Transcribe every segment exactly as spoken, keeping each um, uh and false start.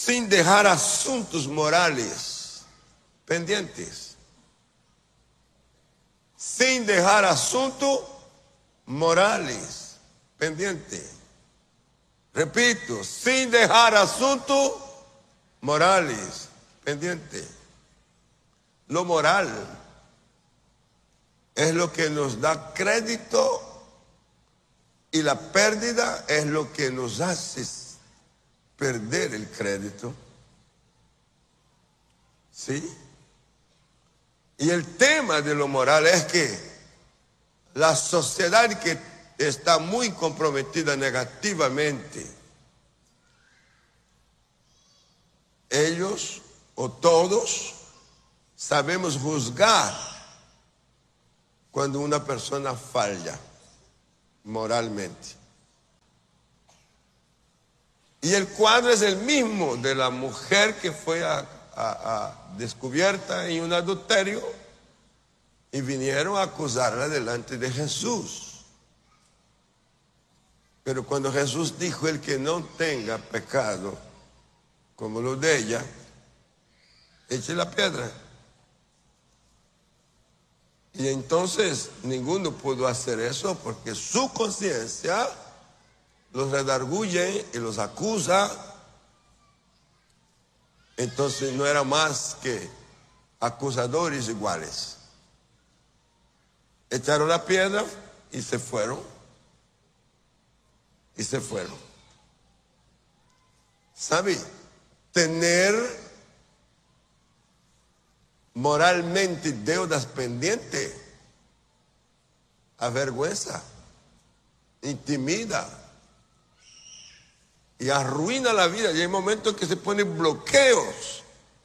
sin dejar asuntos morales pendientes. Sin dejar asuntos morales pendientes. Repito, sin dejar asuntos morales pendientes. Lo moral es lo que nos da crédito y la pérdida es lo que nos hace perder el crédito. ¿Sí? Y el tema de lo moral es que la sociedad que está muy comprometida negativamente, ellos o todos sabemos juzgar cuando una persona falla moralmente. Y el cuadro es el mismo de la mujer que fue a, a, a descubierta en un adulterio y vinieron a acusarla delante de Jesús. Pero cuando Jesús dijo el que no tenga pecado como lo de ella, eche la piedra. Y entonces ninguno pudo hacer eso porque su conciencia los redarguye y los acusa. Entonces no era más que acusadores iguales. Echaron la piedra y se fueron. Y se fueron. ¿Sabe? Tener moralmente deudas pendientes avergüenza, intimida y arruina la vida. Y hay momentos que se ponen bloqueos.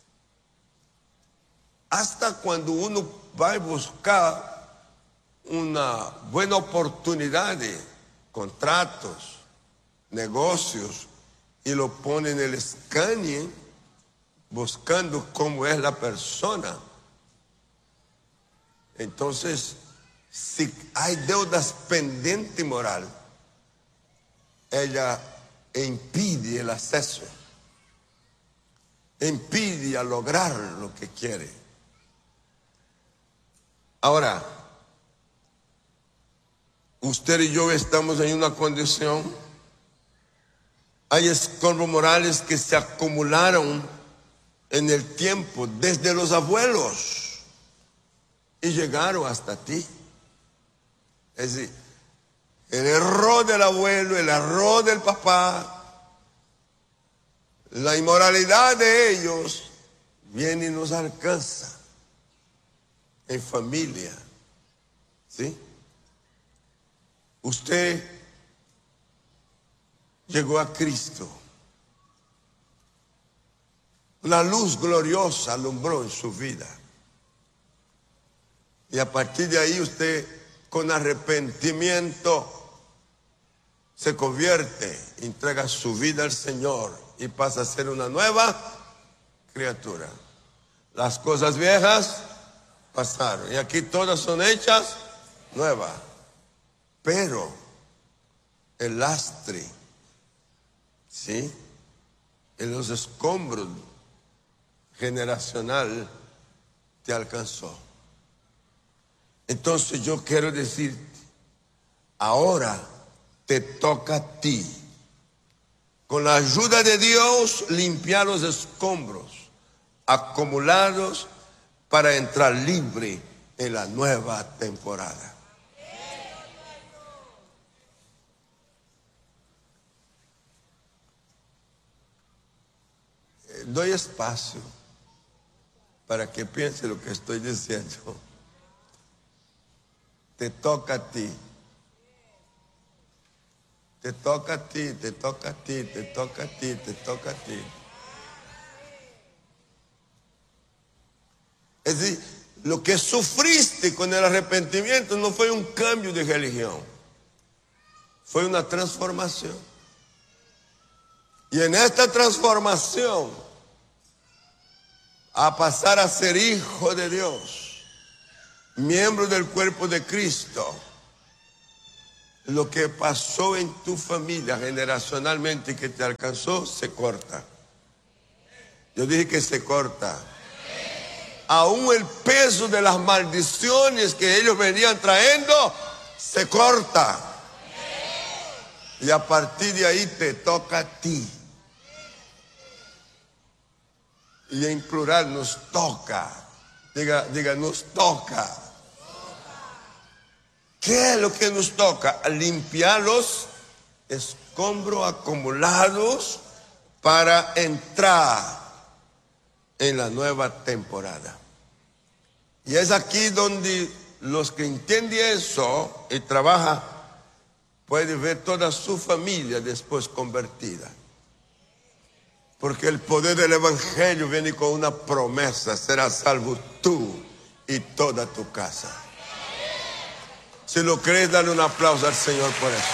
Hasta cuando uno va a buscar una buena oportunidad de contratos, negocios, y lo pone en el escáner buscando cómo es la persona. Entonces, si hay deudas pendientes moral, ella impide el acceso, impide a lograr lo que quiere. Ahora, usted y yo estamos en una condición, hay escombros morales que se acumularon en el tiempo, desde los abuelos, y llegaron hasta ti. Es decir, el error del abuelo, el error del papá, la inmoralidad de ellos, viene y nos alcanza en familia. ¿Sí? Usted llegó a Cristo. La luz gloriosa alumbró en su vida. Y a partir de ahí usted, con arrepentimiento, se convierte, entrega su vida al Señor y pasa a ser una nueva criatura. Las cosas viejas pasaron y aquí todas son hechas nuevas. Pero el lastre, ¿sí?, en los escombros generacional te alcanzó. Entonces yo quiero decirte, ahora te toca a ti, con la ayuda de Dios, limpiar los escombros acumulados para entrar libre en la nueva temporada. Doy espacio para que piense lo que estoy diciendo. Te toca a ti. Te toca a ti, te toca a ti, te toca a ti, te toca a ti. Es decir, lo que sufriste con el arrepentimiento no fue un cambio de religión, fue una transformación. Y en esta transformación, a pasar a ser hijo de Dios, miembro del cuerpo de Cristo, lo que pasó en tu familia generacionalmente que te alcanzó se corta. Yo dije que se corta. Aún el peso de las maldiciones que ellos venían trayendo se corta. Y a partir de ahí te toca a ti. Y en plural nos toca. Diga, diga, nos toca. ¿Qué es lo que nos toca? Limpiar los escombros acumulados para entrar en la nueva temporada. Y es aquí donde los que entienden eso y trabajan pueden ver toda su familia después convertida. Porque el poder del Evangelio viene con una promesa: serás salvo tú y toda tu casa. Si lo crees, dale un aplauso al Señor por eso.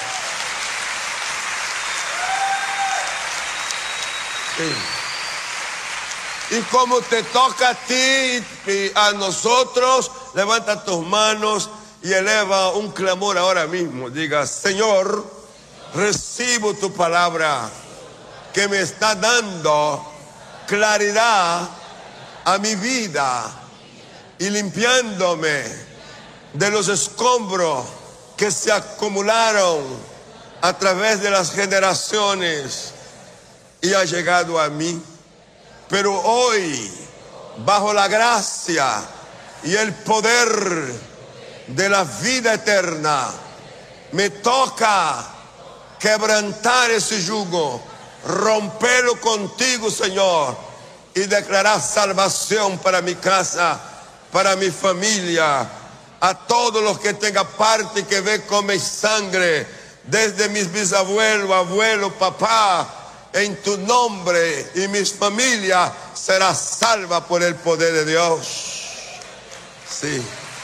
Sí. Y como te toca a ti y a nosotros, levanta tus manos y eleva un clamor ahora mismo. Diga: Señor, recibo tu palabra que me está dando claridad a mi vida y limpiándome de los escombros que se acumularon a través de las generaciones y ha llegado a mí. Pero hoy, bajo la gracia y el poder de la vida eterna, me toca quebrantar ese yugo, romperlo contigo, Señor, y declarar salvación para mi casa, para mi familia, a todos los que tengan parte que ve con mi sangre, desde mis bisabuelos, abuelos, papá. En tu nombre y mi familia será salva por el poder de Dios. Sí.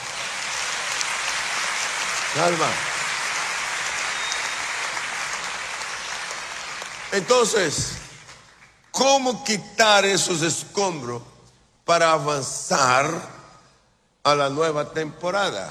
Salva. Entonces, ¿cómo quitar esos escombros para avanzar a la nueva temporada?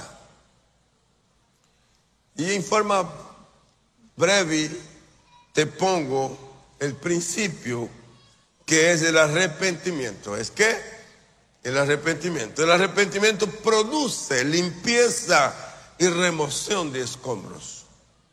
Y en forma breve te pongo el principio, que es el arrepentimiento. ¿Es qué? El arrepentimiento. El arrepentimiento produce limpieza y remoción de escombros.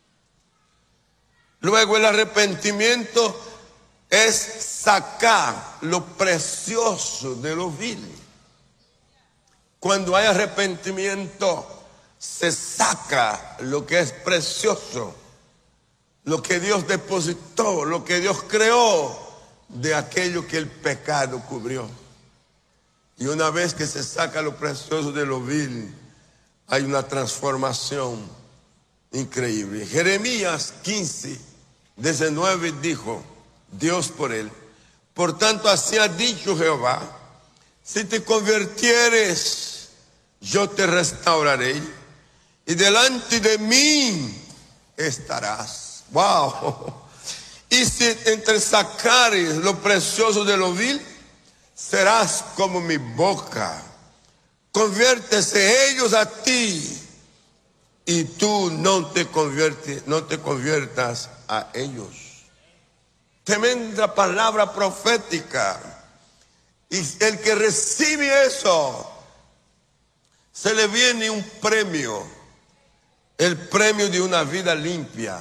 Luego, el arrepentimiento es sacar lo precioso de lo vil. Cuando hay arrepentimiento, se saca lo que es precioso, lo que Dios depositó, lo que Dios creó de aquello que el pecado cubrió. Y una vez que se saca lo precioso de lo vil, hay una transformación increíble. Jeremías quince, diecinueve dijo Dios por él: por tanto, así ha dicho Jehová, si te convirtieres, yo te restauraré, y delante de mí estarás. Wow. Y si entre sacares lo precioso de lo vil, serás como mi boca. Conviértese ellos a ti, y tú no te conviertes, no te conviertas a ellos. Tremenda palabra profética. Y el que recibe eso, se le viene un premio, el premio de una vida limpia.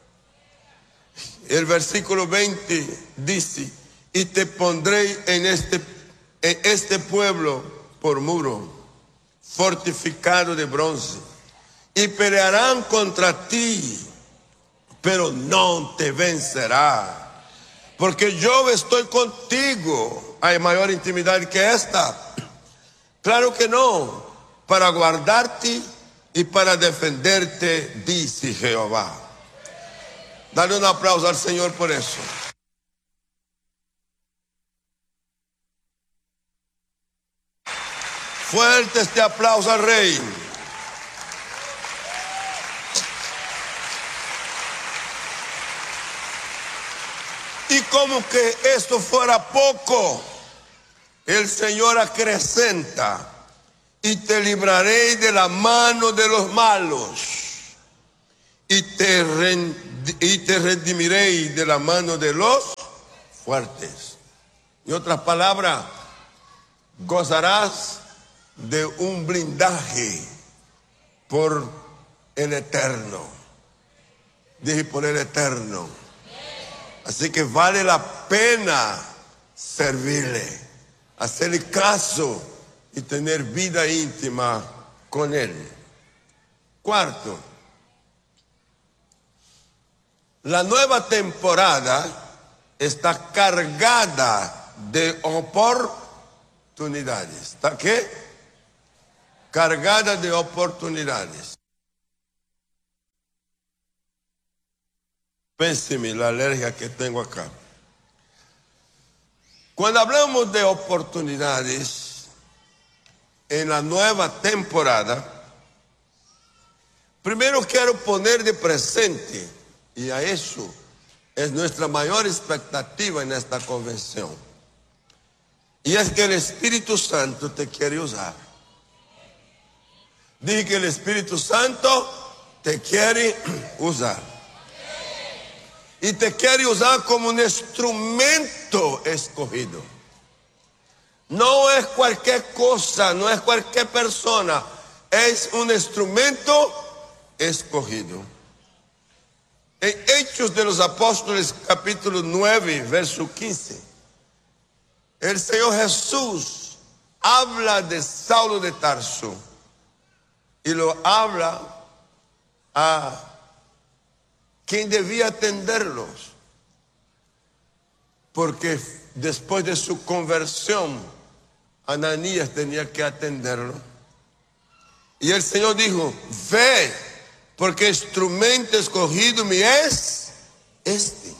El versículo veinte dice: y te pondré en este, en este pueblo por muro, fortificado de bronce, y pelearán contra ti, pero no te vencerá, porque yo estoy contigo. ¿Hay mayor intimidad que esta? Claro que no. Para guardarte y para defenderte, dice Jehová. Dale un aplauso al Señor por eso. Fuerte este aplauso al Rey. Y como que esto fuera poco, el Señor acrecenta: y te libraré de la mano de los malos, y te, y te redimiré de la mano de los fuertes. En otras palabras, gozarás de un blindaje por el eterno. Dije por el eterno. Así que vale la pena servirle, hacerle caso y tener vida íntima con él. Cuarto, la nueva temporada está cargada de oportunidades. ¿Está qué? Cargada de oportunidades. Pénseme la alergia que tengo acá. Cuando hablamos de oportunidades en la nueva temporada, primero quiero poner de presente, y a eso es nuestra mayor expectativa en esta convención, y es que el Espíritu Santo te quiere usar. Dije que el Espíritu Santo te quiere usar. Y te quiere usar como un instrumento escogido. No es cualquier cosa, no es cualquier persona, es un instrumento escogido. En Hechos de los Apóstoles, capítulo nueve, verso quince, el Señor Jesús habla de Saulo de Tarso y lo habla a quien debía atenderlos, porque después de su conversión, Ananías tenía que atenderlo. Y el Señor dijo: ve, porque instrumento escogido me es este.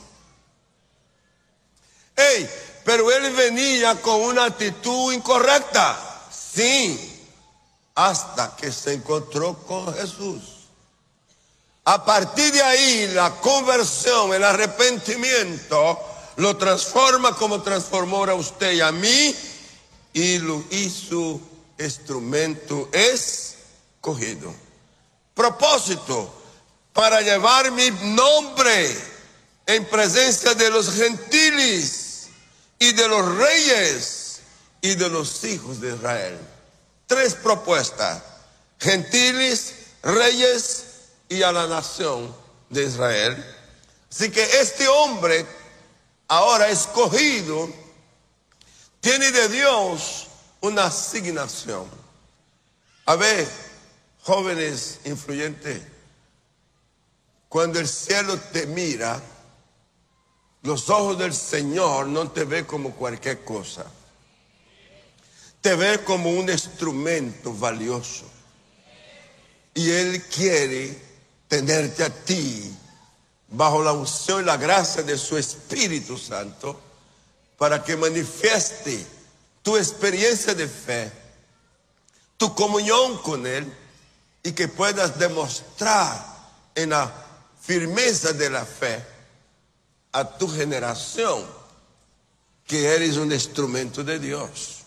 Hey, pero él venía con una actitud incorrecta, sí, hasta que se encontró con Jesús. A partir de ahí, la conversión, el arrepentimiento, lo transforma como transformó a usted y a mí, y lo hizo instrumento escogido. Propósito, para llevar mi nombre en presencia de los gentiles y de los reyes y de los hijos de Israel. Tres propuestas: gentiles, reyes y a la nación de Israel. Así que este hombre, ahora escogido, tiene de Dios una asignación. A ver, jóvenes influyentes, cuando el cielo te mira, los ojos del Señor no te ven como cualquier cosa. Te ve como un instrumento valioso. Y Él quiere tenerte a ti bajo la unción y la gracia de su Espíritu Santo para que manifieste tu experiencia de fe, tu comunión con Él, y que puedas demostrar en la firmeza de la fe a tu generación que eres un instrumento de Dios.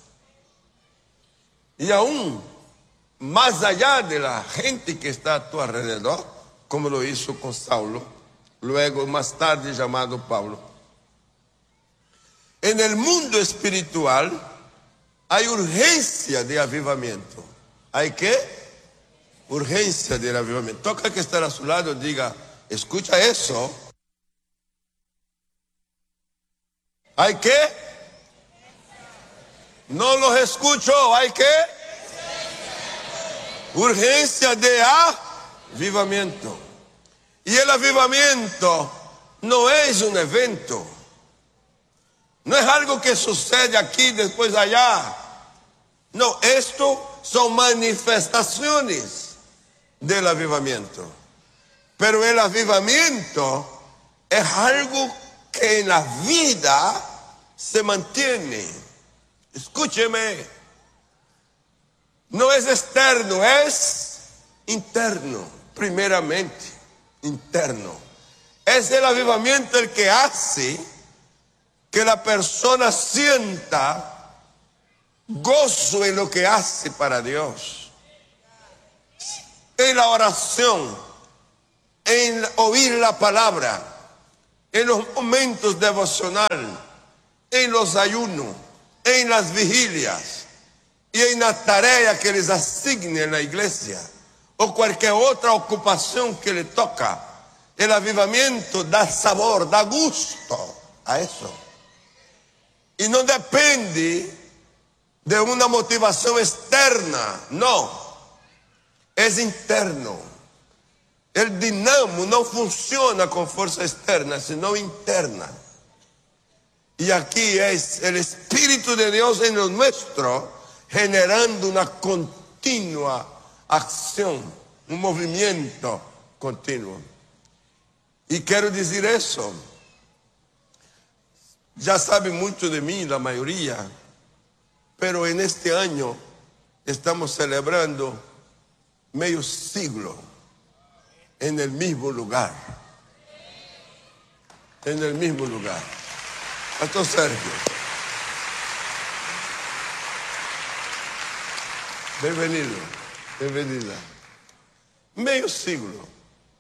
Y aún más allá de la gente que está a tu alrededor, como lo hizo con Saulo, luego más tarde llamado Pablo. En el mundo espiritual hay urgencia de avivamiento. ¿Hay qué? Urgencia de avivamiento. Toca que estar a su lado y diga: escucha eso. ¿Hay qué? No los escucho. ¿Hay qué? Urgencia de avivamiento. Y el avivamiento no es un evento. No es algo que sucede aquí, después allá. No, esto son manifestaciones del avivamiento. Pero el avivamiento es algo que en la vida se mantiene. Escúcheme. No es externo, es interno, primeramente. Interno. Es el avivamiento el que hace que la persona sienta gozo en lo que hace para Dios, en la oración, en oír la palabra, en los momentos devocionales, en los ayunos, en las vigilias y en la tarea que les asigne en la iglesia o cualquier otra ocupación que le toca. El avivamiento da sabor, da gusto a eso. Y no depende de una motivación externa, no, es interno. El dinamo no funciona con fuerza externa, sino interna. Y aquí es el Espíritu de Dios en lo nuestro, generando una continua acción, un movimiento continuo. Y quiero decir eso. Ya saben mucho de mí, la mayoría, pero en este año estamos celebrando medio siglo en el mismo lugar. En el mismo lugar. Pastor Sergio. Bienvenido, bienvenida. Medio siglo.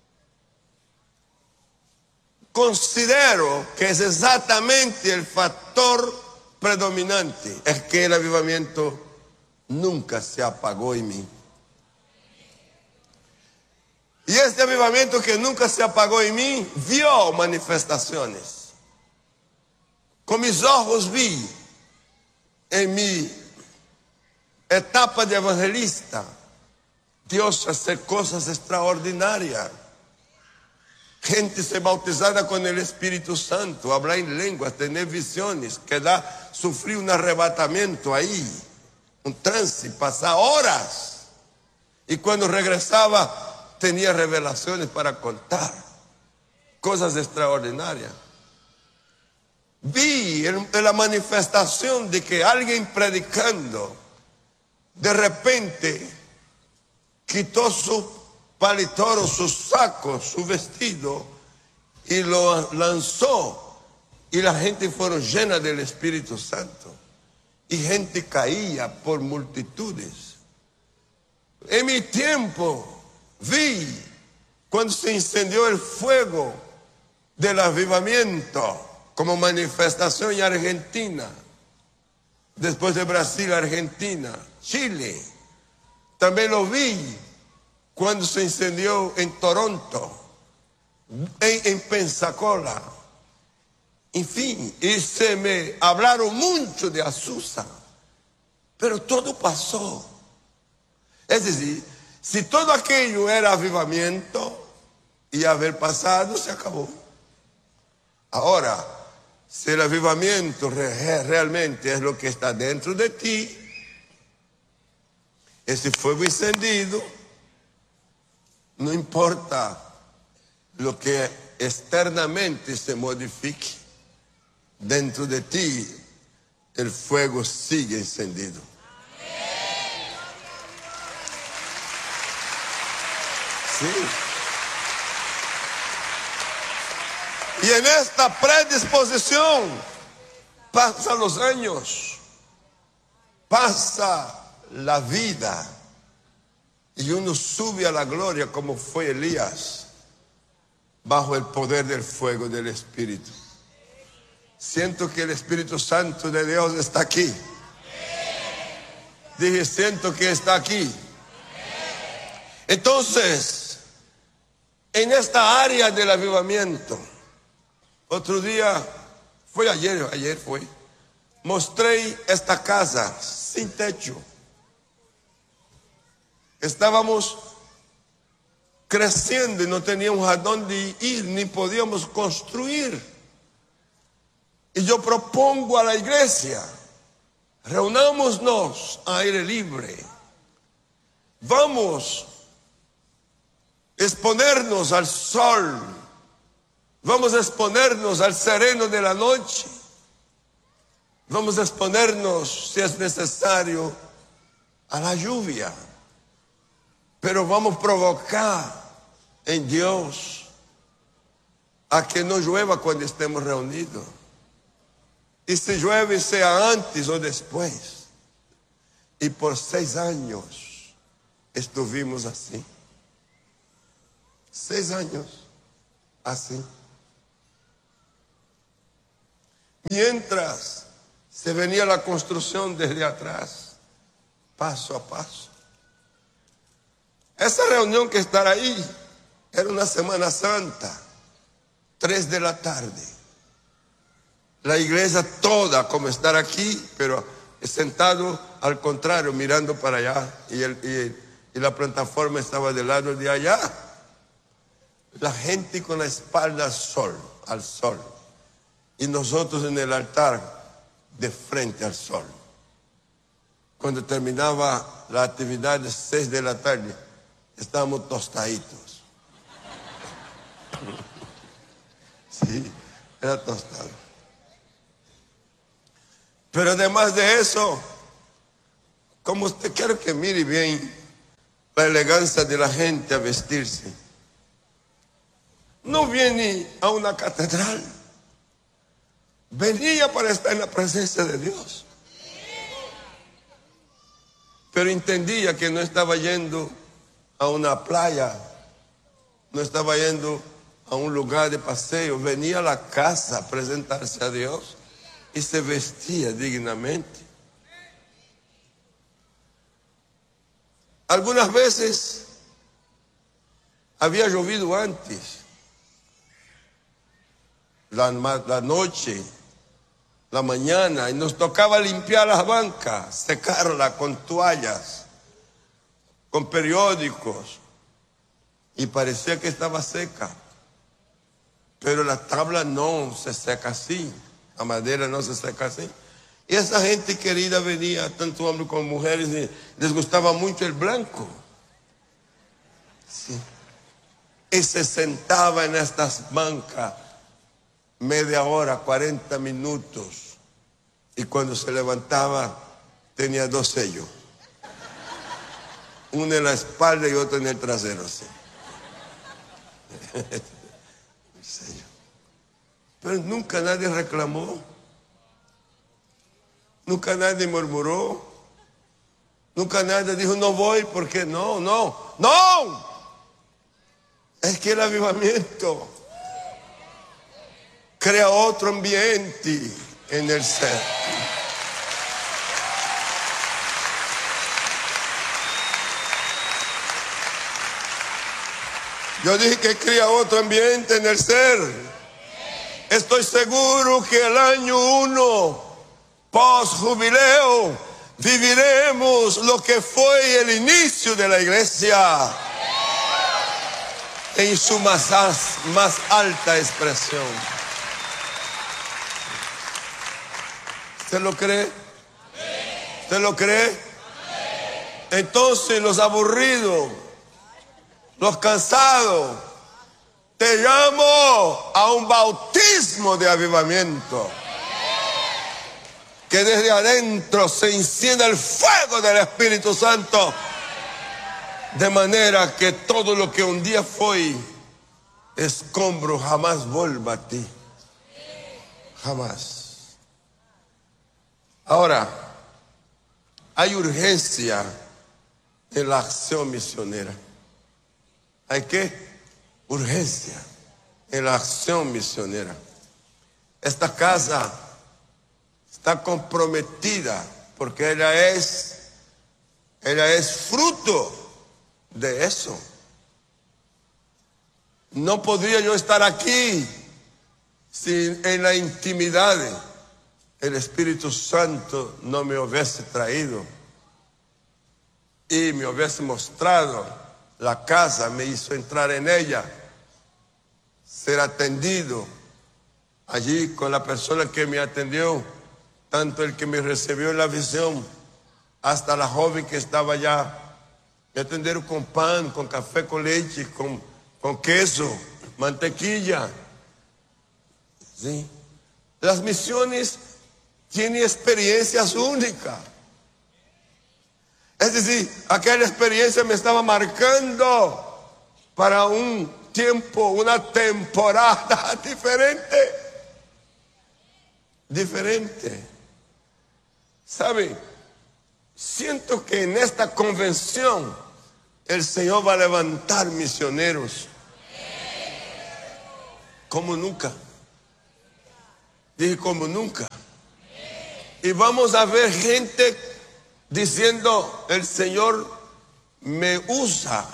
Considero que es exactamente el factor predominante, es que el avivamiento nunca se apagó en mí. Y este avivamiento que nunca se apagó en mí, vio manifestaciones. Con mis ojos vi en mi etapa de evangelista, Dios hacer cosas extraordinarias. Gente ser bautizada con el Espíritu Santo, hablar en lenguas, tener visiones, quedar, sufrir un arrebatamiento ahí, un trance, pasar horas. Y cuando regresaba tenía revelaciones para contar, cosas extraordinarias. Vi en, en la manifestación de que alguien predicando, de repente quitó su palitoro, su saco, su vestido y lo lanzó, y la gente fueron llena del Espíritu Santo y gente caía por multitudes. En mi tiempo vi cuando se incendió el fuego del avivamiento como manifestación en Argentina, después de Brasil, Argentina, Chile. También lo vi cuando se incendió en Toronto, en, en Pensacola, en fin, y se me hablaron mucho de Azusa, pero todo pasó. Es decir, si todo aquello era avivamiento y haber pasado, se acabó. Ahora, si el avivamiento re, realmente es lo que está dentro de ti, ese fuego encendido, no importa lo que externamente se modifique, dentro de ti el fuego sigue encendido. Sí. Y en esta predisposición pasan los años, pasa la vida. Y uno sube a la gloria como fue Elías, bajo el poder del fuego del Espíritu. Siento que el Espíritu Santo de Dios está aquí. Dije, siento que está aquí. Entonces, en esta área del avivamiento, otro día, fue ayer, ayer fue, mostré esta casa sin techo. Estábamos creciendo y no teníamos a dónde ir, ni podíamos construir. Y yo propongo a la iglesia, reunámonos a aire libre. Vamos a exponernos al sol. Vamos a exponernos al sereno de la noche. Vamos a exponernos, si es necesario, a la lluvia. Pero vamos a provocar en Dios a que no llueva cuando estemos reunidos. Y si llueve, sea antes o después. Y por seis años estuvimos así. Seis años así. Mientras Se venía la construcción desde atrás, paso a paso. Esa reunión que estar ahí era una Semana Santa, tres de la tarde. La iglesia toda como estar aquí, pero sentado al contrario, mirando para allá. Y, el, y, y la plataforma estaba del lado de allá. La gente con la espalda al sol, al sol. Y nosotros en el altar de frente al sol. Cuando terminaba la actividad de seis de la tarde, estábamos tostaditos. Sí, era tostado. Pero además de eso, como usted quiere que mire bien la elegancia de la gente a vestirse, no viene a una catedral, venía para estar en la presencia de Dios. Pero entendía que no estaba yendo a una playa, no estaba yendo a un lugar de paseo, venía a la casa a presentarse a Dios y se vestía dignamente. Algunas veces había llovido antes, la, la noche, la mañana, y nos tocaba limpiar las bancas, secarla con toallas, con periódicos, y parecía que estaba seca. Pero la tabla no se seca así, la madera no se seca así. Y esa gente querida venía, tanto hombres como mujeres, y les gustaba mucho el blanco. Sí. Y se sentaba en estas bancas media hora, cuarenta minutos. Y cuando se levantaba, tenía dos sellos. Uno en la espalda y otro en el trasero, sí. Pero nunca nadie reclamó. Nunca nadie murmuró. Nunca nadie dijo, no voy, porque no, no, no. Es que el avivamiento crea otro ambiente en el ser. Yo dije que crea otro ambiente en el ser. Estoy seguro que el año uno, post jubileo, viviremos lo que fue el inicio de la iglesia en su más, más alta expresión. ¿Usted lo cree? ¿Usted lo cree? Entonces los aburridos, los cansados, te llamo a un bautismo de avivamiento. Que desde adentro se encienda el fuego del Espíritu Santo. De manera que todo lo que un día fue escombro jamás vuelva a ti. Jamás. Ahora, hay urgencia en la acción misionera. ¿Hay qué? Urgencia en la acción misionera. Esta casa está comprometida porque ella es, ella es fruto de eso. No podría yo estar aquí si en la intimidad el Espíritu Santo no me hubiese traído y me hubiese mostrado la casa, me hizo entrar en ella, ser atendido allí con la persona que me atendió, tanto el que me recibió en la visión, hasta la joven que estaba allá. Me atendieron con pan, con café con leche, con, con queso, mantequilla. ¿Sí? Las misiones tienen experiencias únicas. Es decir, aquella experiencia me estaba marcando para un tiempo, una temporada diferente. Diferente. ¿Sabe? Siento que en esta convención el Señor va a levantar misioneros como nunca. Dije como nunca. Y vamos a ver gente diciendo, el Señor me usa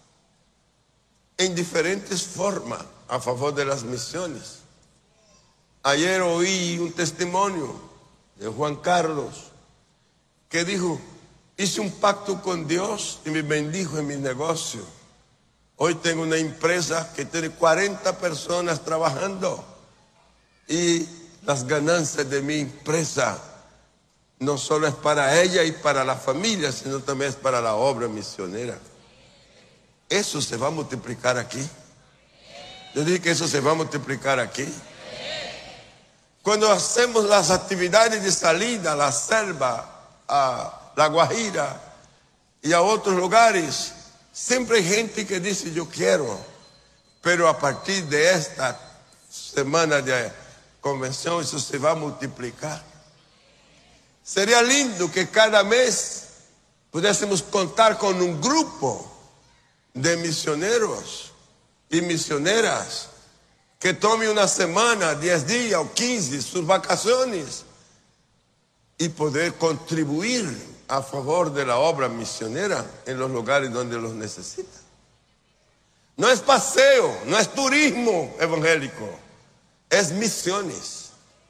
en diferentes formas a favor de las misiones. Ayer oí un testimonio de Juan Carlos que dijo, hice un pacto con Dios y me bendijo en mi negocio. Hoy tengo una empresa que tiene cuarenta personas trabajando y las ganancias de mi empresa no solo es para ella y para la familia, sino también es para la obra misionera. Eso se va a multiplicar aquí. Yo dije que eso se va a multiplicar aquí. Cuando hacemos las actividades de salida a la selva, a La Guajira y a otros lugares, siempre hay gente que dice yo quiero, pero a partir de esta semana de convención eso se va a multiplicar. Sería lindo que cada mes pudiésemos contar con un grupo de misioneros y misioneras que tome una semana, diez días o quince, sus vacaciones y poder contribuir a favor de la obra misionera en los lugares donde los necesitan. No es paseo, no es turismo evangélico, es misiones.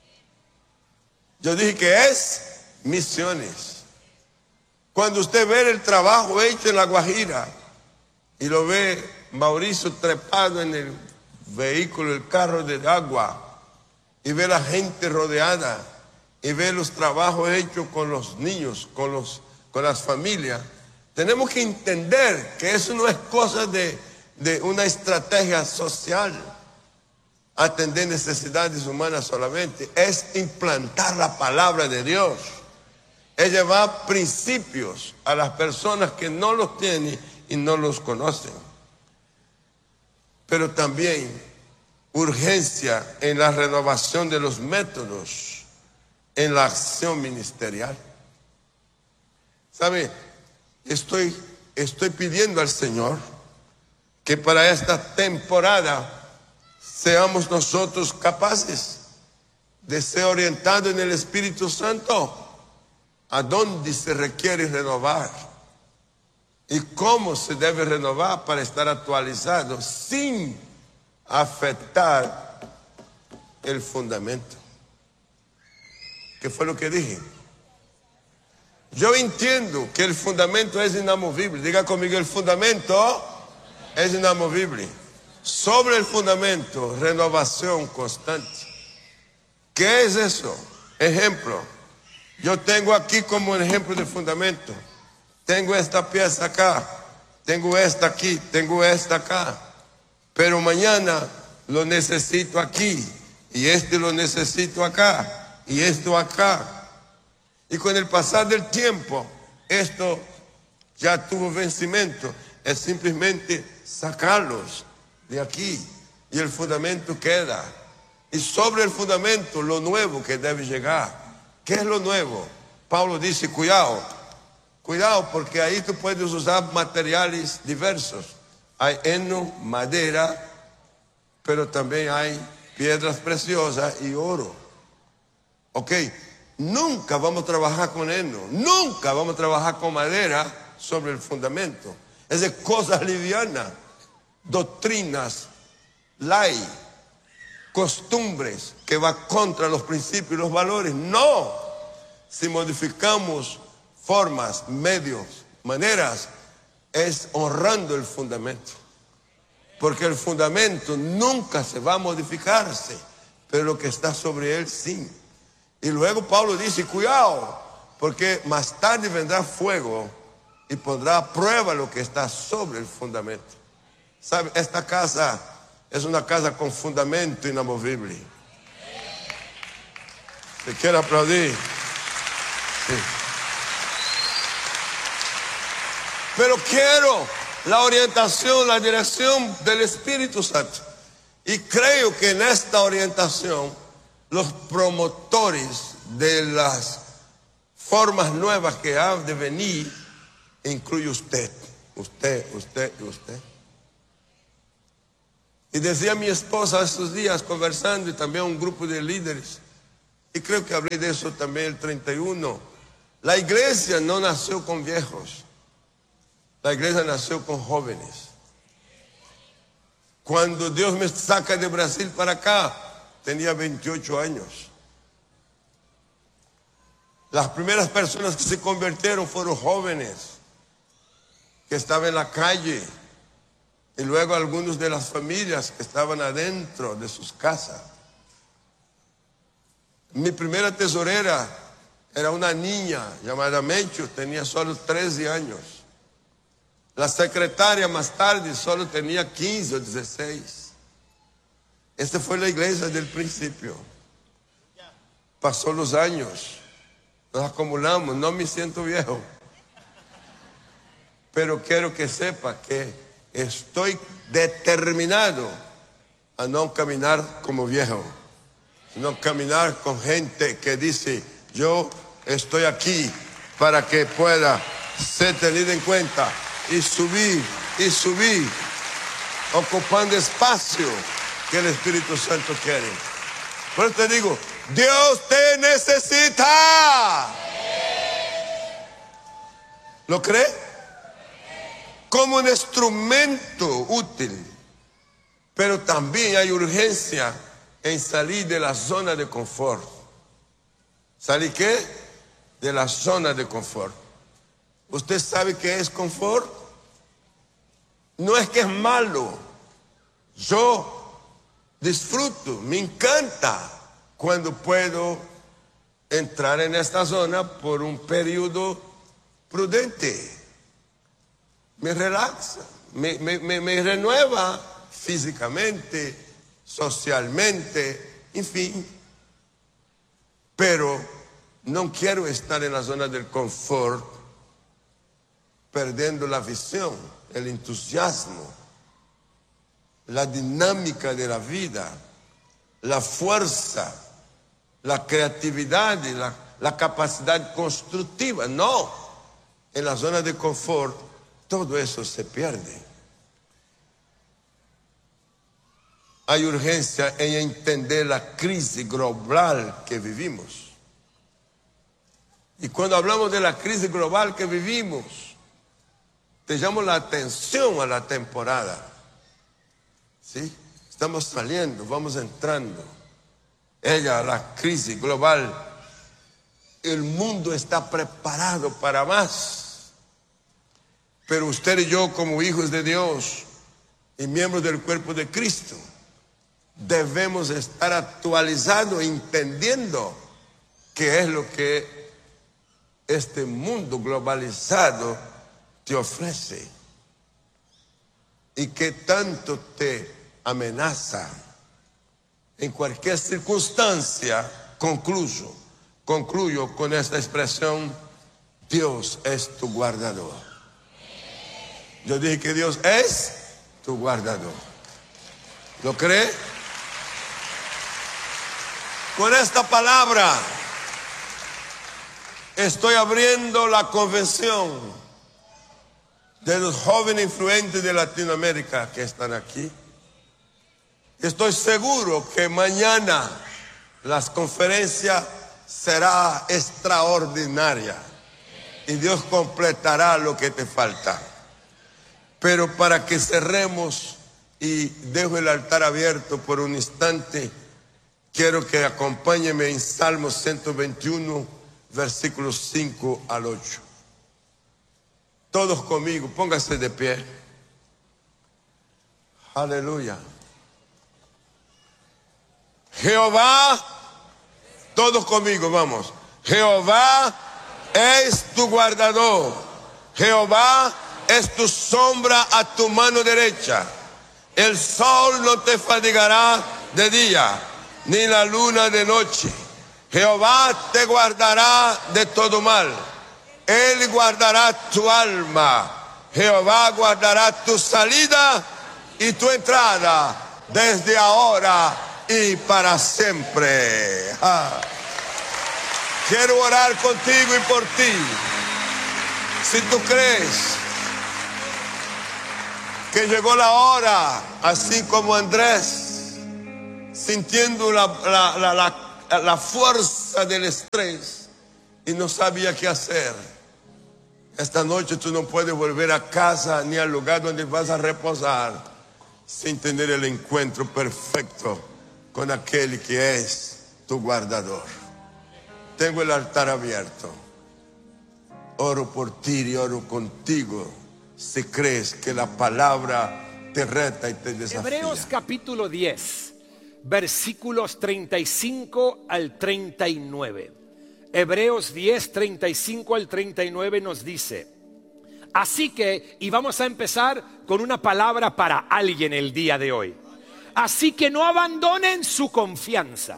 Yo dije que es misiones. Cuando usted ve el trabajo hecho en La Guajira y lo ve Mauricio trepado en el vehículo, el carro de agua, y ve la gente rodeada, y ve los trabajos hechos con los niños, con, los, con las familias, tenemos que entender que eso no es cosa de, de una estrategia social, atender necesidades humanas solamente, es implantar la palabra de Dios, es llevar principios a las personas que no los tienen y no los conocen. Pero también urgencia en la renovación de los métodos en la acción ministerial. ¿Sabe? Estoy, estoy pidiendo al Señor que para esta temporada seamos nosotros capaces de ser orientados en el Espíritu Santo a dónde se requiere renovar y cómo se debe renovar para estar actualizado sin afectar el fundamento. ¿Qué fue lo que dije? Yo entiendo que el fundamento es inamovible. Diga conmigo, el fundamento es inamovible. Sobre el fundamento, renovación constante. ¿Qué es eso? Ejemplo. Yo tengo aquí como ejemplo de fundamento. Tengo esta pieza acá. Tengo esta aquí. Tengo esta acá. Pero mañana lo necesito aquí. Y este lo necesito acá. Y esto acá. Y con el pasar del tiempo, esto ya tuvo vencimiento. Es simplemente sacarlos de aquí. Y el fundamento queda. Y sobre el fundamento, lo nuevo que debe llegar. ¿Qué es lo nuevo? Pablo dice, cuidado. Cuidado, porque ahí tú puedes usar materiales diversos. Hay heno, madera, pero también hay piedras preciosas y oro. Ok, nunca vamos a trabajar con heno, nunca vamos a trabajar con madera sobre el fundamento. Es de cosas livianas, doctrinas, ley, costumbres que va contra los principios y los valores. No, si modificamos formas, medios, maneras, es honrando el fundamento. Porque el fundamento nunca se va a modificarse, pero lo que está sobre él sí. Y luego Pablo dice, cuidado, porque más tarde vendrá fuego y pondrá a prueba lo que está sobre el fundamento. ¿Sabe? Esta casa es una casa con fundamento inamovible. ¿Se quiere aplaudir? Sí. Pero quiero la orientación, la dirección del Espíritu Santo. Y creo que en esta orientación los promotores de las formas nuevas que han de venir, incluye usted, usted, usted y usted. Y decía mi esposa estos días conversando y también un grupo de líderes, Y creo que hablé de eso también el treinta y uno. La iglesia no nació con viejos. La iglesia nació con jóvenes. Cuando Dios me saca de Brasil para acá, tenía veintiocho años. Las primeras personas que se convirtieron fueron jóvenes que estaban en la calle, y luego algunos de las familias que estaban adentro de sus casas. Mi primera tesorera era una niña llamada Mecho, tenía solo trece años. La secretaria más tarde solo tenía quince o dieciséis. Esta fue la iglesia del principio. Pasó los años, nos acumulamos, no me siento viejo. Pero quiero que sepa que estoy determinado a no caminar como viejo, sino caminar con gente que dice, yo estoy aquí para que pueda ser tenido en cuenta y subir y subir, ocupando espacio que el Espíritu Santo quiere. Por eso te digo, Dios te necesita. ¿Lo cree? Como un instrumento útil. Pero también hay urgencia en salir de la zona de confort. ¿Salir qué? De la zona de confort. ¿Usted sabe qué es confort? No es que es malo. Yo disfruto, me encanta cuando puedo entrar en esta zona por un periodo prudente. Me relaxa, me, me, me, me renueva físicamente, socialmente, en fin. Pero no quiero estar en la zona del confort, perdiendo la visión, el entusiasmo, la dinámica de la vida, la fuerza, la creatividad y la, la capacidad constructiva. No, en la zona de confort todo eso se pierde. Hay urgencia en entender la crisis global que vivimos. Y cuando hablamos de la crisis global que vivimos, te llamo la atención a la temporada. ¿Sí? Estamos saliendo, vamos entrando. Ella, la crisis global. El mundo está preparado para más. Pero usted y yo, como hijos de Dios y miembros del cuerpo de Cristo, debemos estar actualizados, entendiendo qué es lo que este mundo globalizado te ofrece y qué tanto te amenaza. En cualquier circunstancia, concluyo, concluyo con esta expresión: Dios es tu guardador. Yo dije que Dios es tu guardador. ¿Lo cree? Con esta palabra estoy abriendo la convención de los jóvenes influentes de Latinoamérica que están aquí. Estoy seguro que mañana las conferencias será extraordinaria y Dios completará lo que te falta. Pero para que cerremos y dejo el altar abierto por un instante, quiero que acompáñeme en Salmo ciento veintiuno, versículos cinco al ocho. Todos conmigo, póngase de pie. Aleluya. Jehová, todos conmigo, vamos. Jehová es tu guardador. Jehová es tu sombra a tu mano derecha. El sol no te fatigará de día, ni la luna de noche. Jehová te guardará de todo mal. Él guardará tu alma. Jehová guardará tu salida y tu entrada desde ahora y para siempre. Ah. Quiero orar contigo y por ti. Si tú crees que llegó la hora, así como Andrés, sintiendo la, la, la, la, la fuerza del estrés y no sabía qué hacer. Esta noche tú no puedes volver a casa ni al lugar donde vas a reposar sin tener el encuentro perfecto con aquel que es tu guardador. Tengo el altar abierto. Oro por ti y oro contigo si crees que la palabra te reta y te desafía. Hebreos capítulo diez, versículos treinta y cinco al treinta y nueve. Hebreos diez, treinta y cinco al treinta y nueve nos dice: así que, y vamos a empezar con una palabra para alguien el día de hoy. Así que no abandonen su confianza.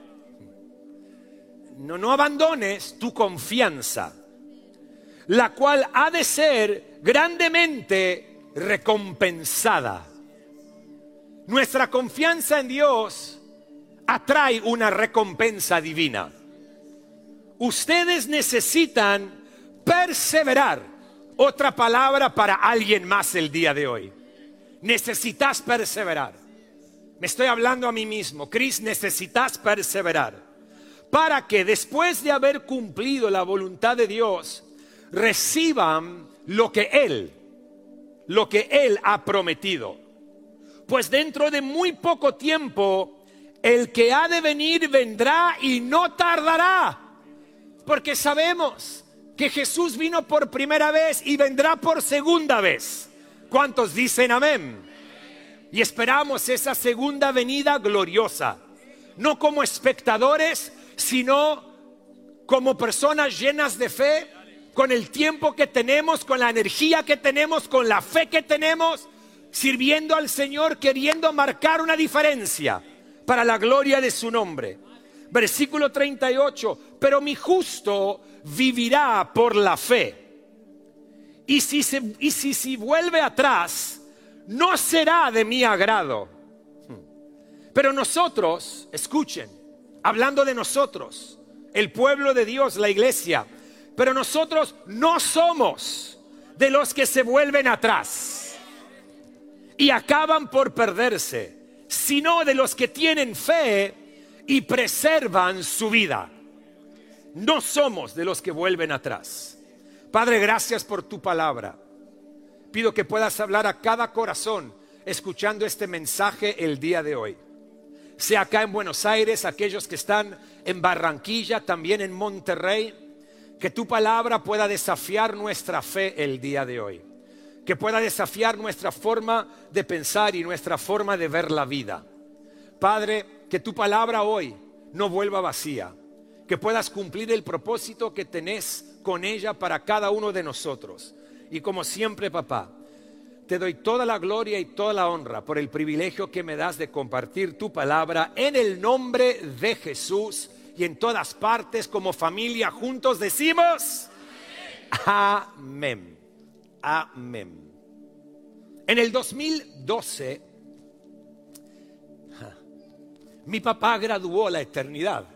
No, no abandones tu confianza, la cual ha de ser grandemente recompensada. Nuestra confianza en Dios atrae una recompensa divina. Ustedes necesitan perseverar. Otra palabra para alguien más el día de hoy. Necesitas perseverar. Me estoy hablando a mí mismo. Cris, necesitas perseverar. Para que después de haber cumplido la voluntad de Dios, reciban lo que Él, lo que Él ha prometido. Pues dentro de muy poco tiempo, el que ha de venir vendrá y no tardará. Porque sabemos que Jesús vino por primera vez y vendrá por segunda vez. ¿Cuántos dicen amén? Y esperamos esa segunda venida gloriosa. No como espectadores, sino como personas llenas de fe, con el tiempo que tenemos, con la energía que tenemos, con la fe que tenemos, sirviendo al Señor, queriendo marcar una diferencia para la gloria de su nombre. Versículo treinta y ocho, pero mi justo vivirá por la fe. Y si se, y si, si vuelve atrás, no será de mi agrado. Pero nosotros, escuchen, hablando de nosotros, el pueblo de Dios, la iglesia, pero nosotros no somos de los que se vuelven atrás y acaban por perderse, sino de los que tienen fe y preservan su vida. No somos de los que vuelven atrás. Padre, gracias por tu palabra. Pido que puedas hablar a cada corazón escuchando este mensaje el día de hoy. Sea acá en Buenos Aires, aquellos que están en Barranquilla, también en Monterrey, que tu palabra pueda desafiar nuestra fe el día de hoy. Que pueda desafiar nuestra forma de pensar y nuestra forma de ver la vida. Padre, que tu palabra hoy no vuelva vacía. Que puedas cumplir el propósito que tenés con ella para cada uno de nosotros. Y como siempre, papá, te doy toda la gloria y toda la honra por el privilegio que me das de compartir tu palabra en el nombre de Jesús. Y en todas partes, como familia, juntos decimos amén. Amén. En el dos mil doce, mi papá graduó a la eternidad.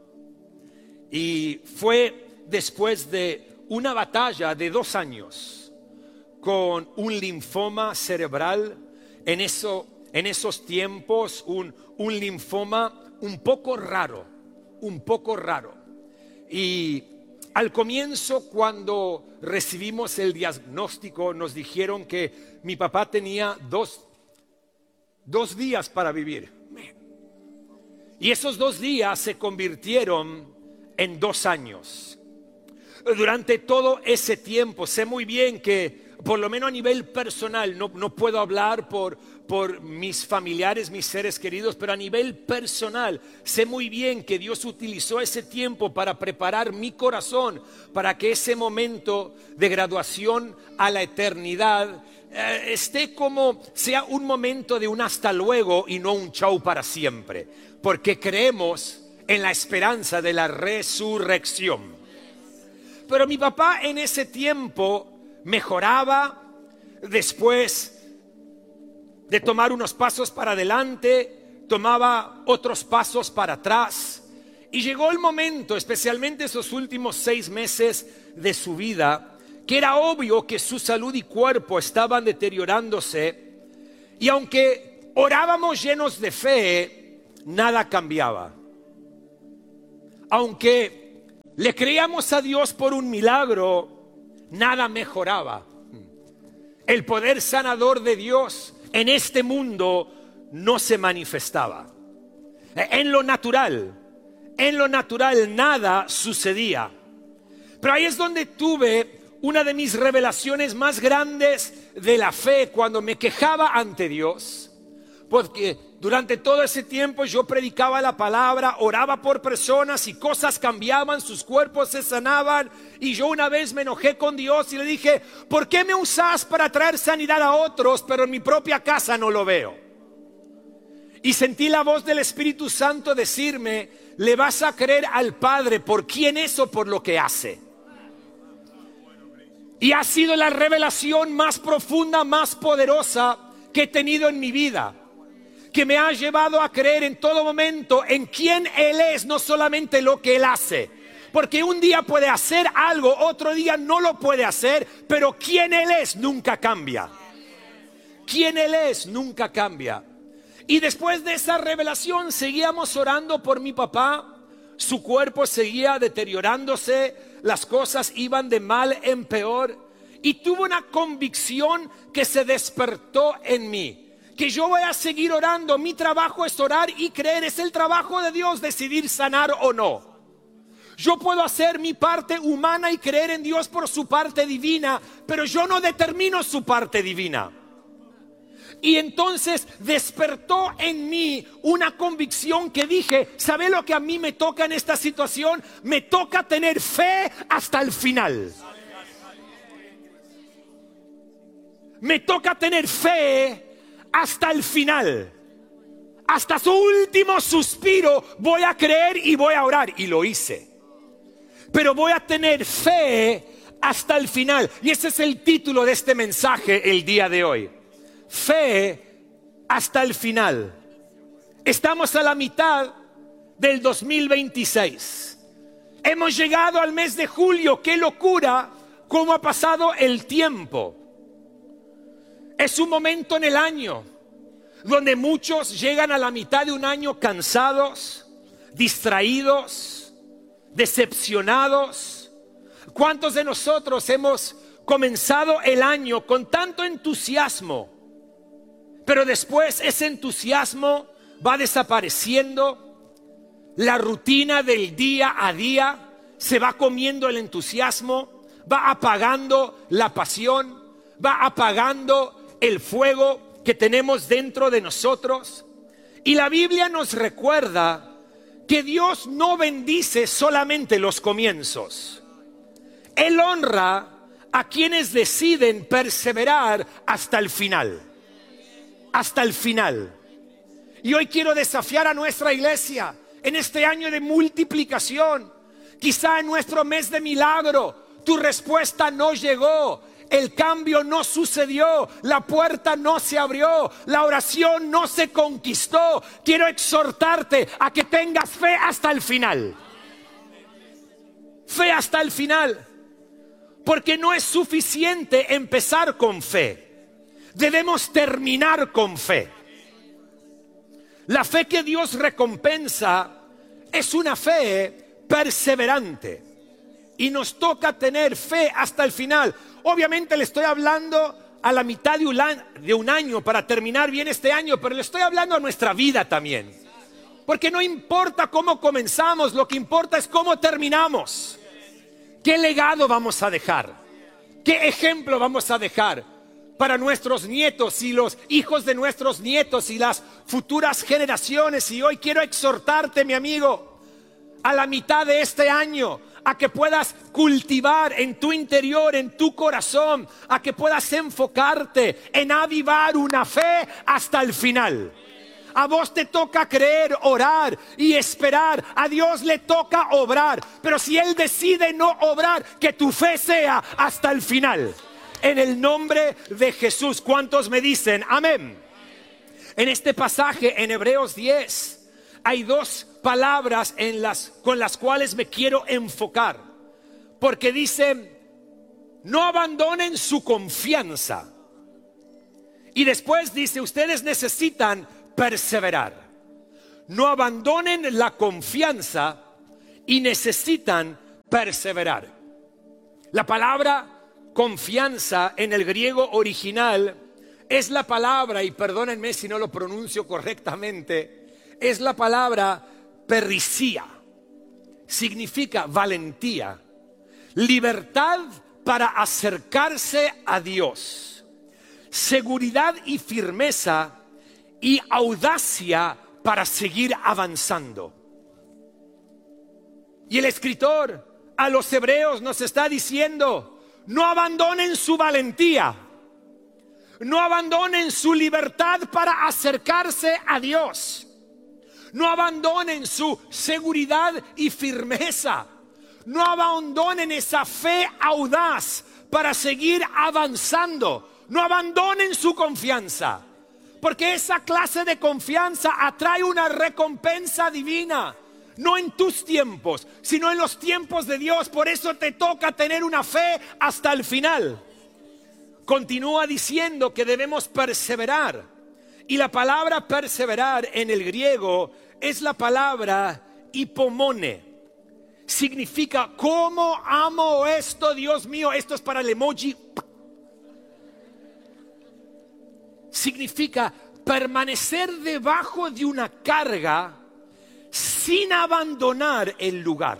Y fue después de una batalla de dos años con un linfoma cerebral. En, eso, en esos tiempos, un, un linfoma un poco raro, un poco raro. Y al comienzo, cuando recibimos el diagnóstico, nos dijeron que mi papá tenía dos, dos días para vivir. Y esos dos días se convirtieron en dos años. Durante todo ese tiempo, sé muy bien que, por lo menos a nivel personal, no, no puedo hablar por, por mis familiares, mis seres queridos, pero a nivel personal, sé muy bien que Dios utilizó ese tiempo para preparar mi corazón, para que ese momento de graduación a la eternidad eh, esté como, sea un momento de un hasta luego y no un chau para siempre, porque creemos en la esperanza de la resurrección. Pero mi papá en ese tiempo mejoraba, después de tomar unos pasos para adelante, tomaba otros pasos para atrás. Y llegó el momento, especialmente esos últimos seis meses de su vida, que era obvio que su salud y cuerpo estaban deteriorándose. Y aunque orábamos llenos de fe, nada cambiaba. aunque le creíamos a Dios por un milagro, nada mejoraba. El poder sanador de Dios en este mundo no se manifestaba. En lo natural, en lo natural nada sucedía. Pero ahí es donde tuve una de mis revelaciones más grandes de la fe, cuando me quejaba ante Dios. Porque durante todo ese tiempo yo predicaba la palabra, oraba por personas y cosas cambiaban, sus cuerpos se sanaban. Y yo una vez me enojé con Dios y le dije: ¿por qué me usas para traer sanidad a otros, pero en mi propia casa no lo veo? Y sentí la voz del Espíritu Santo decirme: le vas a creer al Padre por quién es o por lo que hace. Y ha sido la revelación más profunda, más poderosa que he tenido en mi vida, que me ha llevado a creer en todo momento en quién Él es, no solamente lo que Él hace. Porque un día puede hacer algo, otro día no lo puede hacer, pero quién Él es nunca cambia. Quién Él es nunca cambia. Y después de esa revelación seguíamos orando por mi papá. Su cuerpo seguía deteriorándose, las cosas iban de mal en peor. Y tuve una convicción que se despertó en mí, que yo voy a seguir orando. Mi trabajo es orar y creer. Es el trabajo de Dios decidir sanar o no. Yo puedo hacer mi parte humana y creer en Dios por su parte divina, pero yo no determino su parte divina. Y entonces despertó en mí una convicción que dije: ¿sabe lo que a mí me toca en esta situación? Me toca tener fe hasta el final. Me toca tener fe hasta el final. Hasta su último suspiro voy a creer y voy a orar. Y lo hice. Pero voy a tener fe hasta el final. Y ese es el título de este mensaje el día de hoy. Fe hasta el final. Estamos a la mitad del dos mil veintiséis. Hemos llegado al mes de julio. ¡Qué locura! ¿Cómo ha pasado el tiempo? Es un momento en el año donde muchos llegan a la mitad de un año cansados, distraídos, decepcionados. ¿Cuántos de nosotros hemos comenzado el año con tanto entusiasmo, pero después ese entusiasmo va desapareciendo? La rutina del día a día se va comiendo el entusiasmo, va apagando la pasión, va apagando el fuego que tenemos dentro de nosotros. Y la Biblia nos recuerda que Dios no bendice solamente los comienzos. Él honra a quienes deciden perseverar hasta el final. Hasta el final. Y hoy quiero desafiar a nuestra iglesia en este año de multiplicación. Quizá en nuestro mes de milagro tu respuesta no llegó, el cambio no sucedió, la puerta no se abrió, la oración no se conquistó. Quiero exhortarte a que tengas fe hasta el final. Fe hasta el final. Porque no es suficiente empezar con fe. Debemos terminar con fe. La fe que Dios recompensa es una fe perseverante. Y nos toca tener fe hasta el final. Obviamente le estoy hablando a la mitad de un, de un año para terminar bien este año, pero le estoy hablando a nuestra vida también. Porque no importa cómo comenzamos, lo que importa es cómo terminamos. ¿Qué legado vamos a dejar? ¿Qué ejemplo vamos a dejar para nuestros nietos y los hijos de nuestros nietos y las futuras generaciones? Y hoy quiero exhortarte, mi amigo, a la mitad de este año, a que puedas cultivar en tu interior, en tu corazón, a que puedas enfocarte en avivar una fe hasta el final. A vos te toca creer, orar y esperar. A Dios le toca obrar. Pero si Él decide no obrar, que tu fe sea hasta el final. En el nombre de Jesús. ¿Cuántos me dicen amén? En este pasaje, en Hebreos diez, hay dos palabras en las, con las cuales me quiero enfocar. Porque dice: no abandonen su confianza. Y después dice: ustedes necesitan perseverar. No abandonen la confianza y necesitan perseverar. La palabra confianza en el griego original es la palabra, y perdónenme si no lo pronuncio correctamente, es la palabra perrisía. Significa valentía, libertad para acercarse a Dios, seguridad y firmeza y audacia para seguir avanzando. Y el escritor a los hebreos nos está diciendo: no abandonen su valentía, no abandonen su libertad para acercarse a Dios, no abandonen su seguridad y firmeza, no abandonen esa fe audaz para seguir avanzando, no abandonen su confianza, porque esa clase de confianza atrae una recompensa divina. No en tus tiempos, sino en los tiempos de Dios. Por eso te toca tener una fe hasta el final. Continúa diciendo que debemos perseverar. Y la palabra perseverar en el griego es la palabra hipomone. Significa: ¿cómo amo esto, Dios mío? Esto es para el emoji. Significa permanecer debajo de una carga sin abandonar el lugar.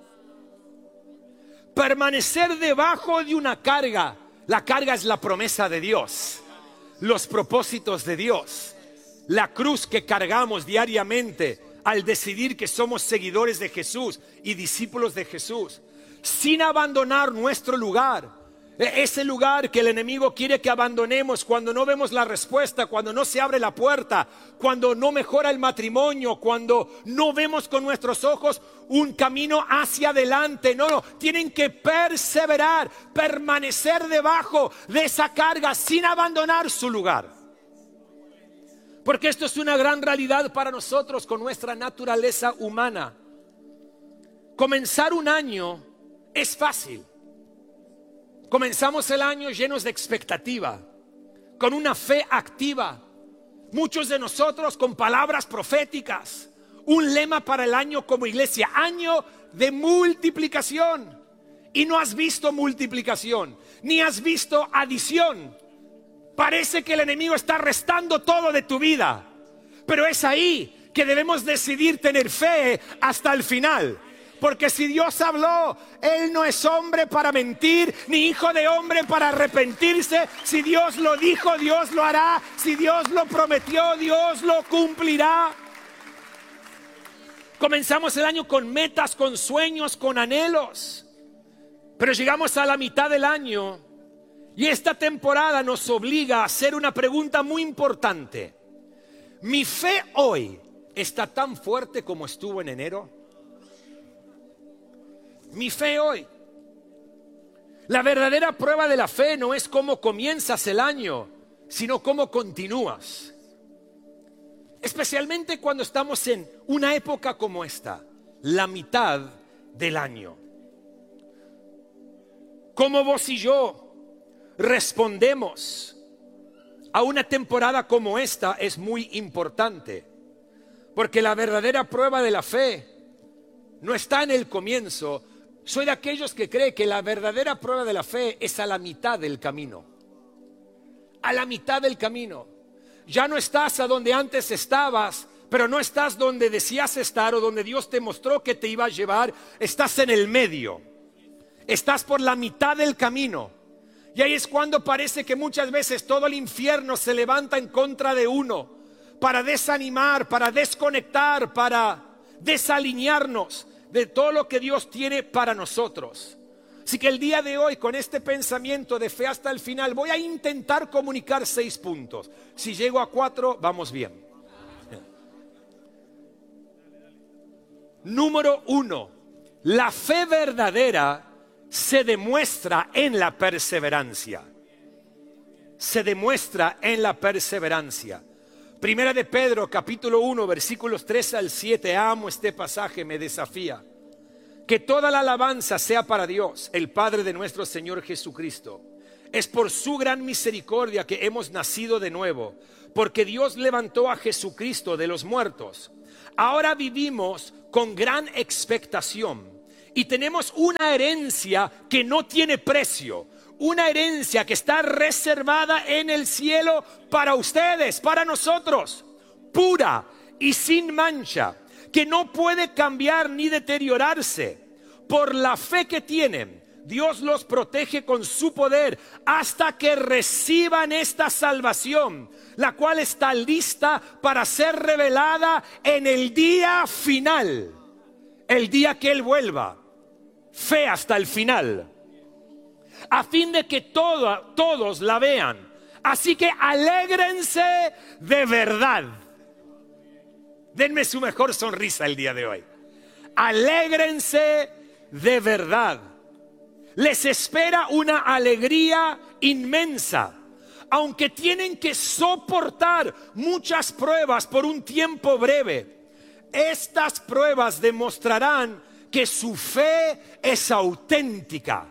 Permanecer debajo de una carga. La carga es la promesa de Dios, los propósitos de Dios, la cruz que cargamos diariamente al decidir que somos seguidores de Jesús y discípulos de Jesús, sin abandonar nuestro lugar. Ese lugar que el enemigo quiere que abandonemos cuando no vemos la respuesta, cuando no se abre la puerta, cuando no mejora el matrimonio, cuando no vemos con nuestros ojos un camino hacia adelante. No, no, tienen que perseverar, permanecer debajo de esa carga sin abandonar su lugar. Porque esto es una gran realidad para nosotros con nuestra naturaleza humana. Comenzar un año es fácil. Comenzamos el año llenos de expectativa, con una fe activa. Muchos de nosotros con palabras proféticas, un lema para el año como iglesia: año de multiplicación. Y no has visto multiplicación, ni has visto adición. Parece que el enemigo está restando todo de tu vida, pero es ahí que debemos decidir tener fe hasta el final. Porque si Dios habló, Él no es hombre para mentir, ni hijo de hombre para arrepentirse. Si Dios lo dijo, Dios lo hará. Si Dios lo prometió, Dios lo cumplirá. Comenzamos el año con metas, con sueños, con anhelos. Pero llegamos a la mitad del año y esta temporada nos obliga a hacer una pregunta muy importante. ¿Mi fe hoy está tan fuerte como estuvo en enero? Mi fe hoy. La verdadera prueba de la fe no es cómo comienzas el año, sino cómo continúas. Especialmente cuando estamos en una época como esta, la mitad del año. ¿Cómo vos y yo respondemos a una temporada como esta? Es muy importante, porque la verdadera prueba de la fe no está en el comienzo. Soy de aquellos que creen que la verdadera prueba de la fe es a la mitad del camino. A la mitad del camino. Ya no estás a donde antes estabas, pero no estás donde decías estar o donde Dios te mostró que te iba a llevar. Estás en el medio. Estás por la mitad del camino. Y ahí es cuando parece que muchas veces todo el infierno se levanta en contra de uno para desanimar, para desconectar, para desalinearnos de todo lo que Dios tiene para nosotros. Así que el día de hoy, con este pensamiento de fe hasta el final, voy a intentar comunicar seis puntos. Si llego a cuatro, vamos bien. Número uno, la fe verdadera se demuestra en la perseverancia. Se demuestra en la perseverancia. Primera de Pedro, capítulo uno, versículos tres al siete. Amo este pasaje, me desafía. Que toda la alabanza sea para Dios, el Padre de nuestro Señor Jesucristo. Es por su gran misericordia que hemos nacido de nuevo, porque Dios levantó a Jesucristo de los muertos, ahora vivimos con gran expectación y tenemos una herencia que no tiene precio, una herencia que está reservada en el cielo para ustedes, para nosotros, pura y sin mancha, que no puede cambiar ni deteriorarse. Por la fe que tienen, Dios los protege con su poder hasta que reciban esta salvación, la cual está lista para ser revelada en el día final, el día que Él vuelva. Fe hasta el final, a fin de que todo, todos la vean. Así que alégrense de verdad. Denme su mejor sonrisa el día de hoy. Alégrense de verdad. Les espera una alegría inmensa, aunque tienen que soportar muchas pruebas por un tiempo breve. Estas pruebas demostrarán que su fe es auténtica.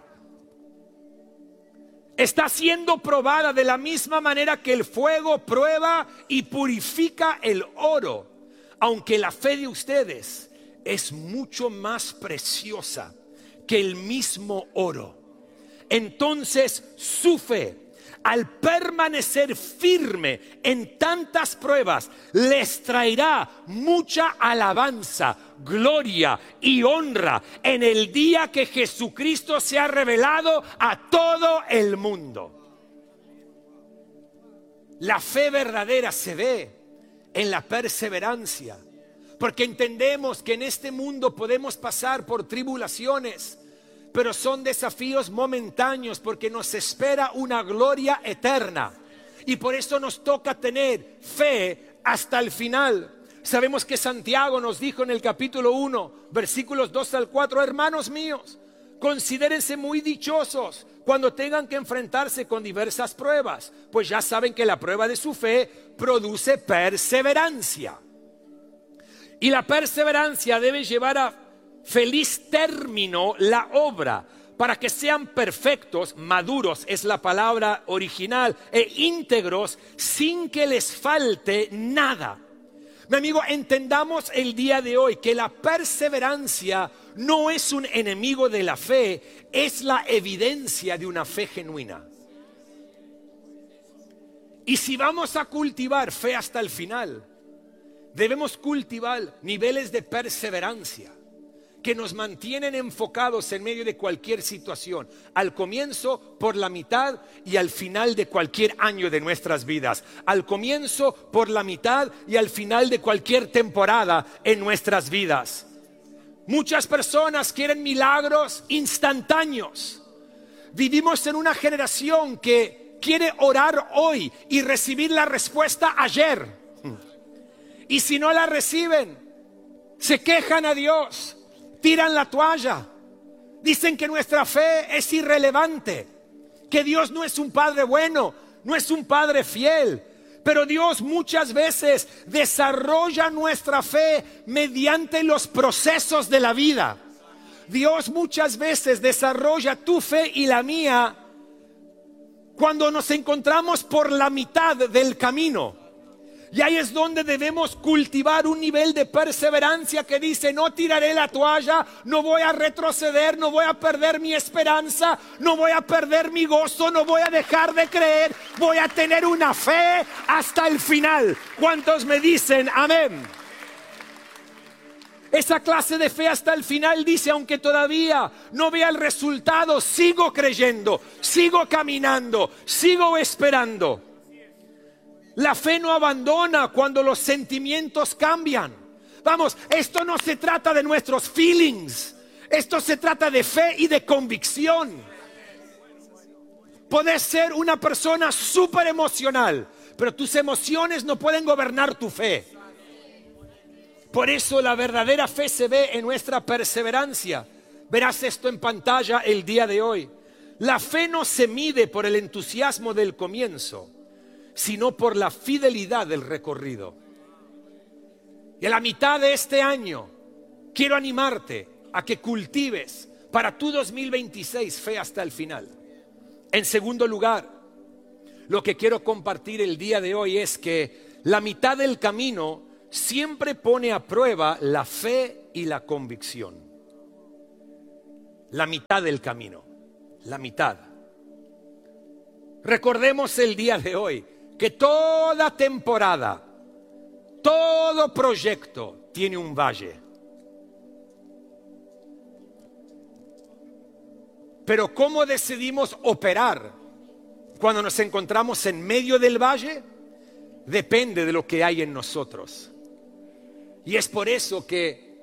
Está siendo probada de la misma manera que el fuego prueba y purifica el oro, aunque la fe de ustedes es mucho más preciosa que el mismo oro. Entonces su fe, al permanecer firme en tantas pruebas, les traerá mucha alabanza, gloria y honra en el día que Jesucristo se ha revelado a todo el mundo. La fe verdadera se ve en la perseverancia, porque entendemos que en este mundo podemos pasar por tribulaciones, pero son desafíos momentáneos, porque nos espera una gloria eterna. Y por eso nos toca tener fe hasta el final. Sabemos que Santiago nos dijo en el capítulo uno, versículos dos al cuatro, hermanos míos, considérense muy dichosos cuando tengan que enfrentarse con diversas pruebas, pues ya saben que la prueba de su fe produce perseverancia. Y la perseverancia debe llevar a feliz término la obra, para que sean perfectos, maduros es la palabra original, e íntegros, sin que les falte nada. Mi amigo, entendamos el día de hoy que la perseverancia no es un enemigo de la fe, es la evidencia de una fe genuina. Y si vamos a cultivar fe hasta el final, debemos cultivar niveles de perseverancia que nos mantienen enfocados en medio de cualquier situación, al comienzo, por la mitad y al final de cualquier año de nuestras vidas, al comienzo, por la mitad y al final de cualquier temporada en nuestras vidas. Muchas personas quieren milagros instantáneos. Vivimos en una generación que quiere orar hoy y recibir la respuesta ayer, y si no la reciben, se quejan a Dios, tiran la toalla, dicen que nuestra fe es irrelevante, que Dios no es un Padre bueno, no es un Padre fiel. Pero Dios muchas veces desarrolla nuestra fe mediante los procesos de la vida. Dios muchas veces desarrolla tu fe y la mía cuando nos encontramos por la mitad del camino. Y ahí es donde debemos cultivar un nivel de perseverancia que dice: no tiraré la toalla, no voy a retroceder, no voy a perder mi esperanza, no voy a perder mi gozo, no voy a dejar de creer, voy a tener una fe hasta el final. ¿Cuántos me dicen amén? Esa clase de fe hasta el final dice: aunque todavía no vea el resultado, sigo creyendo, sigo caminando, sigo esperando. La fe no abandona cuando los sentimientos cambian. Vamos, esto no se trata de nuestros feelings. Esto se trata de fe y de convicción. Puedes ser una persona súper emocional, pero tus emociones no pueden gobernar tu fe. Por eso la verdadera fe se ve en nuestra perseverancia. Verás esto en pantalla el día de hoy. La fe no se mide por el entusiasmo del comienzo, sino por la fidelidad del recorrido. Y a la mitad de este año quiero animarte a que cultives para tu dos mil veintiséis fe hasta el final. En segundo lugar, lo que quiero compartir el día de hoy es que la mitad del camino siempre pone a prueba la fe y la convicción. La mitad del camino, la mitad. Recordemos el día de hoy que toda temporada, todo proyecto tiene un valle. Pero ¿cómo decidimos operar cuando nos encontramos en medio del valle? Depende de lo que hay en nosotros. Y es por eso que